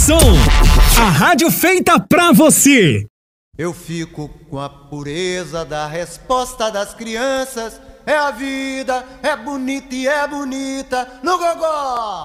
Som, a rádio feita pra você. Eu fico com a pureza da resposta das crianças. É a vida, é bonita e é bonita no gogó.